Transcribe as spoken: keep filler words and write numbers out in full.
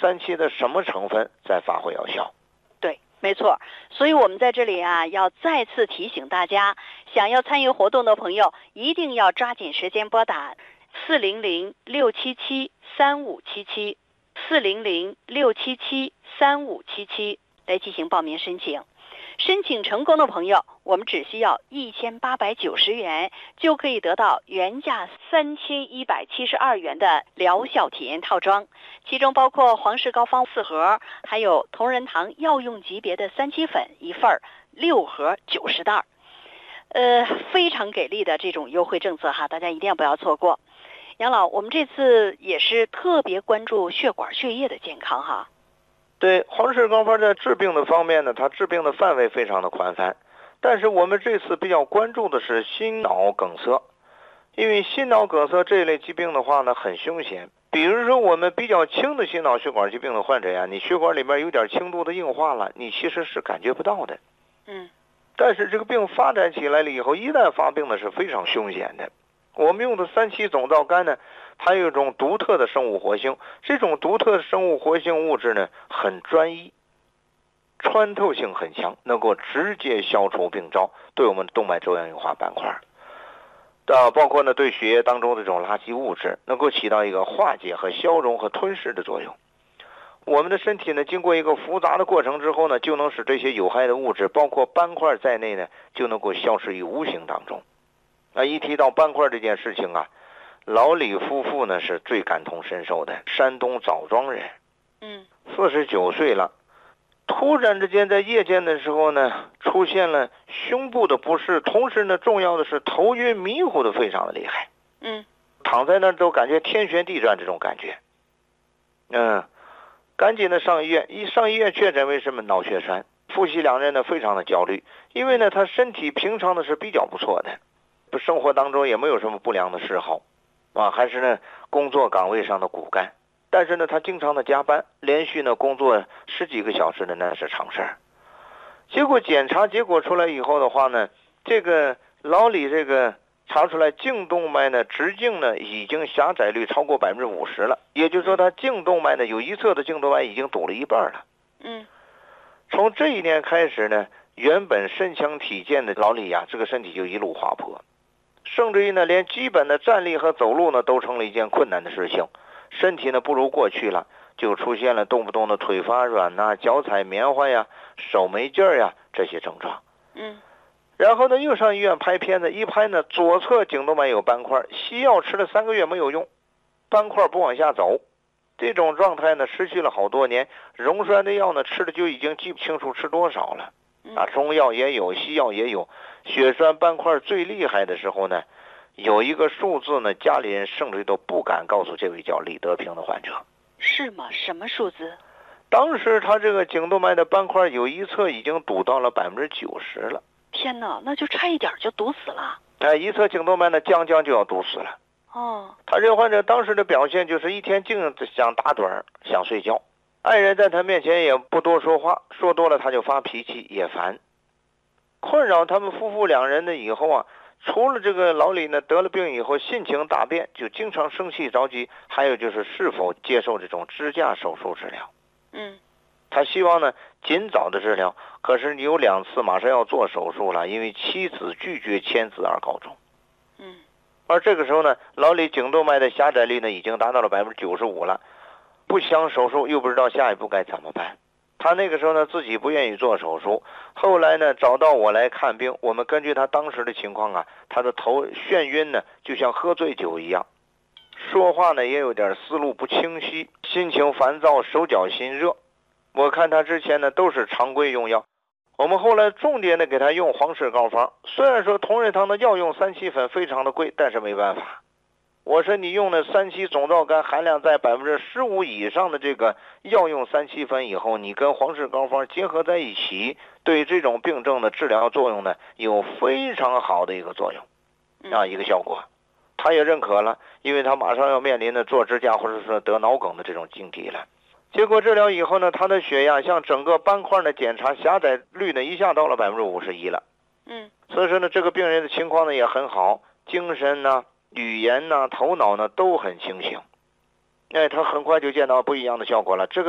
三七的什么成分在发挥药效？ 对，没错。所以我们在这里啊，要再次提醒大家，想要参与活动的朋友，一定要抓紧时间拨打四零零六七七三五七七四零零六七七三五七七来进行报名申请。申请成功的朋友，我们只需要一千八百九十元，就可以得到原价三千一百七十二元的疗效体验套装，其中包括黄氏膏方四盒，还有同仁堂药用级别的三七粉一份儿，六盒九十袋，呃，非常给力的这种优惠政策哈，大家一定不要错过。杨老，我们这次也是特别关注血管血液的健康哈。 对，黄氏膏方在治病的方面呢，它治病的范围非常的宽泛，但是我们这次比较关注的是心脑梗塞，因为心脑梗塞这一类疾病的话呢，很凶险。比如说我们比较轻的心脑血管疾病的患者呀，你血管里面有点轻度的硬化了，你其实是感觉不到的。 嗯， 但是这个病发展起来了以后，一旦发病呢是非常凶险的。我们用的三七总皂苷呢，它有一种独特的生物活性，这种独特的生物活性物质呢很专一，穿透性很强，能够直接消除病灶，对我们动脉粥样硬化斑块啊，包括呢对血液当中的这种垃圾物质，能够起到一个化解和消融和吞噬的作用。我们的身体呢，经过一个复杂的过程之后呢，就能使这些有害的物质，包括斑块在内呢，就能够消失于无形当中。啊，一提到斑块这件事情啊，老李夫妇呢是最感同身受的，山东枣庄人， 嗯， 四十九岁了，突然之间在夜间的时候呢，出现了胸部的不适，同时呢，重要的是头晕迷糊的非常的厉害， 嗯， 躺在那都感觉天旋地转这种感觉，嗯，赶紧的上医院，一上医院确诊为什么脑血栓，夫妻两人呢非常的焦虑，因为呢他身体平常的是比较不错的。生活当中也没有什么不良的嗜好啊，还是呢工作岗位上的骨干，但是呢他经常的加班，连续呢工作十几个小时的那是常事儿。结果检查结果出来以后的话呢，这个老李这个查出来颈动脉呢直径呢已经狭窄率超过百分之五十了，也就是说他颈动脉呢有一侧的颈动脉已经堵了一半了。 嗯， 从这一年开始呢，原本身强体健的老李呀，这个身体就一路滑坡。甚至于呢，连基本的站立和走路呢，都成了一件困难的事情。身体呢不如过去了，就出现了动不动的腿发软呐、脚踩棉花呀、手没劲儿呀这些症状。 嗯， 然后呢，又上医院拍片子，一拍呢，左侧颈动脉有斑块，西药吃了三个月没有用，斑块不往下走。这种状态呢，持续了好多年，溶栓的药呢吃的就已经记不清楚吃多少了。啊，中药也有，西药也有。血栓斑块最厉害的时候呢，有一个数字呢，家里人甚至都不敢告诉这位叫李德平的患者。 是吗？什么数字？ 当时他这个颈动脉的斑块有一侧已经堵到了百分之九十了。 天哪，那就差一点就堵死了。 哎，一侧颈动脉呢，将将就要堵死了。 哦， 他这个患者当时的表现就是一天净想打盹儿，想睡觉。爱人在他面前也不多说话，说多了他就发脾气也烦。困扰他们夫妇两人呢以后啊，除了这个老李呢得了病以后性情大变，就经常生气着急，还有就是是否接受这种支架手术治疗。 嗯， 他希望呢尽早的治疗，可是有两次马上要做手术了，因为妻子拒绝签字而告终。 嗯， 而这个时候呢，老李颈动脉的狭窄率呢已经达到了百分之九十五了，不想手术又不知道下一步该怎么办。他那个时候呢自己不愿意做手术，后来呢找到我来看病，我们根据他当时的情况啊，他的头眩晕呢就像喝醉酒一样，说话呢也有点思路不清晰，心情烦躁，手脚心热。我看他之前呢都是常规用药，我们后来重点的给他用黄氏膏方，虽然说同仁堂的药用三七粉非常的贵，但是没办法。我说你用的三七总皂苷含量在百分之十五以上的这个药用三七粉以后，你跟黄氏膏方结合在一起，对这种病症的治疗作用呢有非常好的一个作用啊，一个效果。他也认可了，因为他马上要面临的做支架或者说得脑梗的这种境地了。结果治疗以后呢，他的血压像整个斑块的检查狭窄率呢一下到了百分之五十一了。 嗯， 所以说呢，这个病人的情况呢也很好，精神呢、语言呢、头脑呢都很清醒。哎，他很快就见到不一样的效果了。这个